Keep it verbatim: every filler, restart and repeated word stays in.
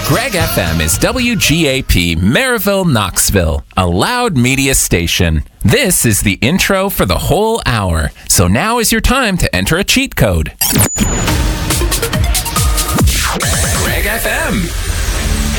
Greg F M is W G A P Maryville, Knoxville, a loud media station. This is the intro for the whole hour. So now is your time to enter a cheat code.